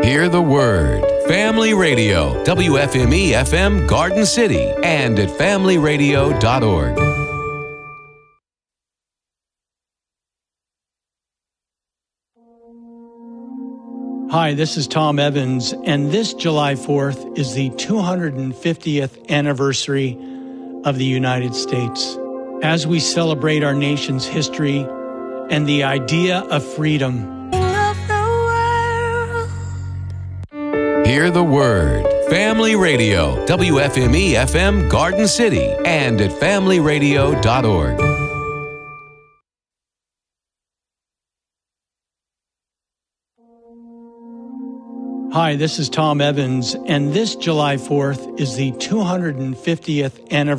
Hear the word. Family Radio, WFME FM Garden City, and at familyradio.org. Hi, this is Tom Evans, and this July 4th is the 250th anniversary of the United States. As we celebrate our nation's history and the idea of freedom. Hear the word. Family Radio, WFME FM Garden City, and at familyradio.org. Hi, this is Tom Evans, and this July 4th is the 250th anniversary